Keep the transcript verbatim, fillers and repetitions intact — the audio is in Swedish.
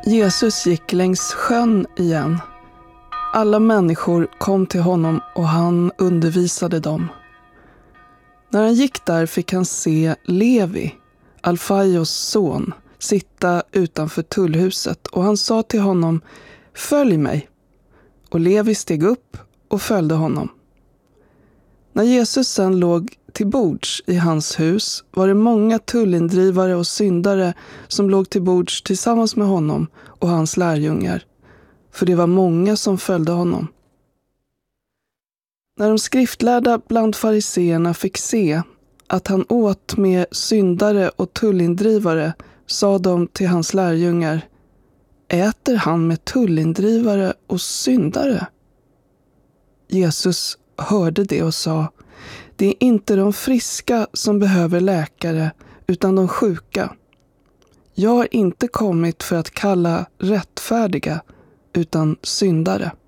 Jesus gick längs sjön igen. Alla människor kom till honom och han undervisade dem. När han gick där fick han se Levi, Alfaios son, sitta utanför tullhuset och han sa till honom: "Följ mig." Och Levi steg upp och följde honom. När Jesus sedan låg till bords i hans hus var det många tullindrivare och syndare som låg till bords tillsammans med honom och hans lärjungar, för det var många som följde honom. När de skriftlärda bland fariseerna fick se att han åt med syndare och tullindrivare sa de till hans lärjungar: "Äter han med tullindrivare och syndare?" Jesus hörde det och sa: "Det är inte de friska som behöver läkare, utan de sjuka. Jag har inte kommit för att kalla rättfärdiga, utan syndare."